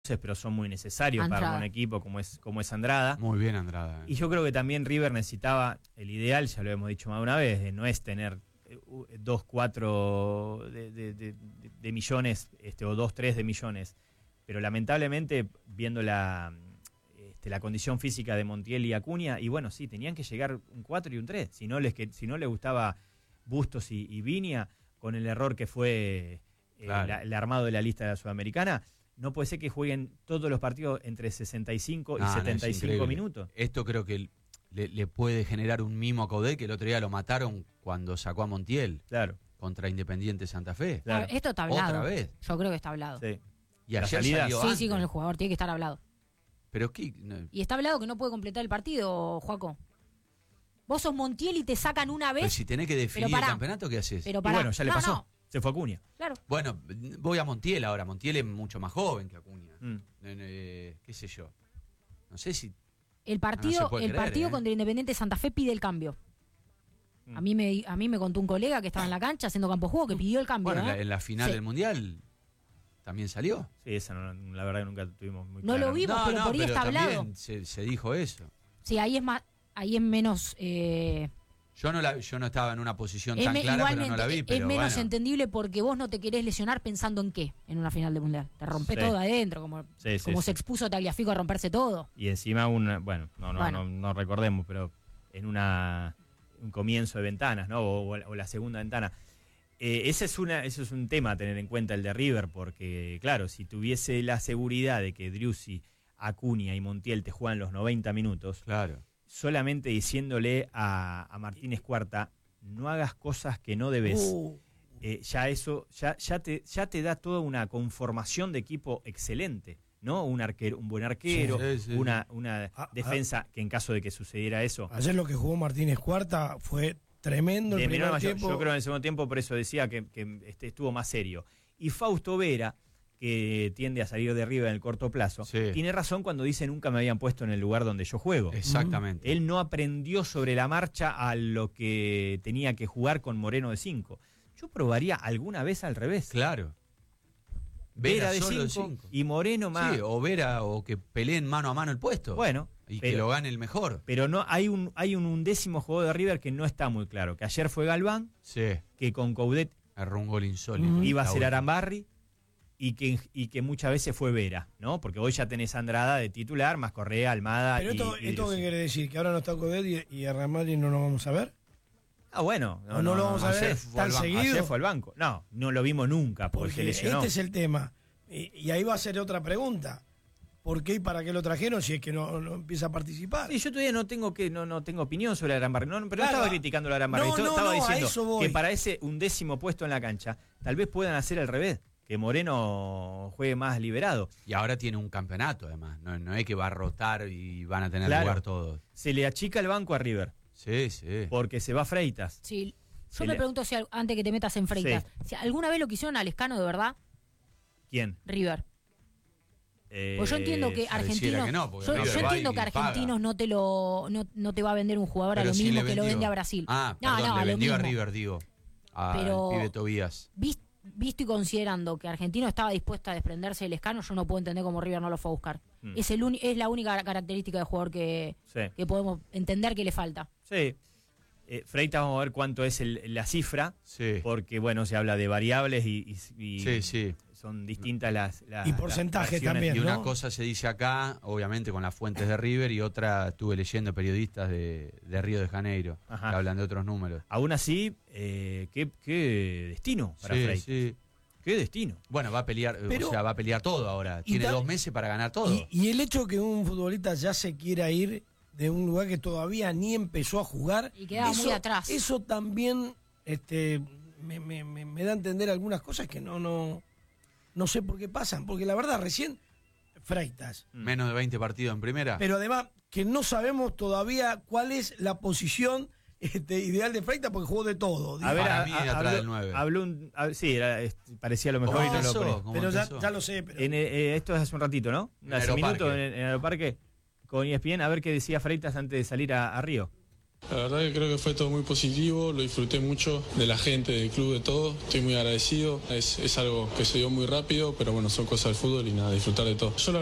pero son muy necesarios para un equipo como es Andrada. Muy bien Andrada. Y yo creo que también River necesitaba, el ideal, ya lo hemos dicho más de una vez, no es tener 2, 4 de millones, o 2, 3 de millones. Pero lamentablemente, viendo la condición física de Montiel y Acuña, y bueno, sí, tenían que llegar un 4 y un 3. Si no les gustaba Bustos y Viña, con el error que fue el armado de la lista de la Sudamericana, no puede ser que jueguen todos los partidos entre 65 y 75 minutos. Esto creo que le puede generar un mimo a Coudet, que el otro día lo mataron cuando sacó a Montiel. Claro. Contra Independiente Santa Fe. Claro. Esto está hablado. Otra vez. Yo creo que está hablado. Sí. Y ayer salió sí, con el jugador, tiene que estar hablado. Pero ¿qué? No. Y está hablado que no puede completar el partido, Joaco. Vos sos Montiel y te sacan una vez. Pero si tenés que definir el campeonato, ¿qué haces? Pero y bueno, ya le pasó. No. Se fue Acuña. Claro. Bueno, voy a Montiel ahora. Montiel es mucho más joven que Acuña. ¿Qué sé yo? No sé si... El partido contra Independiente Santa Fe pide el cambio. A mí me contó un colega que estaba en la cancha haciendo campo de juego que pidió el cambio. Bueno, en la final del Mundial también salió. Sí, esa la verdad que nunca tuvimos muy claro. No lo vimos, pero por ahí está hablado. Se dijo eso. Sí, ahí es menos... Yo no estaba en una posición tan clara, pero no la vi. Es menos entendible porque vos no te querés lesionar pensando en qué en una final de Mundial. Te rompés todo adentro, como se expuso Tagliafico a romperse todo. Y encima no recordemos, pero en un comienzo de ventanas, ¿no? O la segunda ventana. Ese es un tema a tener en cuenta, el de River, porque claro, si tuviese la seguridad de que Driussi, Acuña y Montiel te juegan los 90 minutos, claro, solamente diciéndole a Martínez Cuarta, no hagas cosas que no debes. Ya te da toda una conformación de equipo excelente, ¿no? Un buen arquero, sí. una defensa que en caso de que sucediera eso. Ayer lo que jugó Martínez Cuarta fue tremendo el primer tiempo. Yo creo en el segundo tiempo, por eso decía que estuvo más serio. Y Fausto Vera, que tiende a salir de arriba en el corto plazo, tiene razón cuando dice nunca me habían puesto en el lugar donde yo juego. Exactamente. Él no aprendió sobre la marcha a lo que tenía que jugar con Moreno de 5. Yo probaría alguna vez al revés. Claro. Vera de 5 y Moreno más. Sí, o Vera, o que peleen mano a mano el puesto. Bueno. Que lo gane el mejor. Pero no hay un undécimo jugador de River que no está muy claro. Que ayer fue Galván, que con Coudet erró un gol insólito. Iba a ser Arambarri. Y que muchas veces fue Vera, ¿no? Porque hoy ya tenés a Andrada de titular, más Correa, Almada. Pero esto ¿qué quiere decir? ¿Que ahora no está Coudet y a Ramari no lo vamos a ver? Bueno. No lo vamos a ver tan seguido. Ayer fue al banco. No lo vimos nunca porque se lesionó. Este es el tema. Y ahí va a ser otra pregunta. ¿Por qué y para qué lo trajeron si es que no empieza a participar? Sí, yo todavía no tengo opinión sobre Arambarri. Pero no estaba criticando a Arambarri. Estaba diciendo que para ese 11º puesto en la cancha, tal vez puedan hacer al revés. Que Moreno juegue más liberado. Y ahora tiene un campeonato, además. No es que va a rotar y van a tener lugar todos. Se le achica el banco a River. Sí. Porque se va Freitas. Sí. Yo me pregunto si antes que te metas en Freitas, si alguna vez lo quisieron a Lescano de verdad. ¿Quién? River. Pues yo entiendo que Argentinos. Yo entiendo que Argentinos no te va a vender un jugador a lo mismo que lo vende a Brasil. Le vendió a River, digo. Al pibe Tobías. Visto y considerando que Argentino estaba dispuesto a desprenderse del Lescano, yo no puedo entender cómo River no lo fue a buscar. Es la única característica de jugador que podemos entender que le falta. Sí. Freitas, vamos a ver cuánto es la cifra, porque bueno, se habla de variables y son distintas las y porcentajes también, y una cosa se dice acá, obviamente con las fuentes de River, y otra estuve leyendo periodistas de Río de Janeiro que hablan de otros números. Aún así, qué destino para Freitas. Sí. Qué destino. Bueno, va a pelear, va a pelear todo ahora. Tiene 2 meses para ganar todo. Y el hecho que un futbolista ya se quiera ir de un lugar que todavía ni empezó a jugar y queda muy atrás. Eso también me da a entender algunas cosas que no sé por qué pasan, porque la verdad recién Freitas. Menos de 20 partidos en primera. Pero además que no sabemos todavía cuál es la posición ideal de Freitas, porque jugó de todo. A ver, para mí atrás del 9. Parecía lo mejor. Pero ya lo sé. Pero... esto es hace un ratito, ¿no? Hace un minuto en Aeroparque con ESPN, a ver qué decía Freitas antes de salir a Río. La verdad que creo que fue todo muy positivo, lo disfruté mucho de la gente, del club, de todo. Estoy muy agradecido. Es algo que se dio muy rápido, pero bueno, son cosas del fútbol y nada, disfrutar de todo. Yo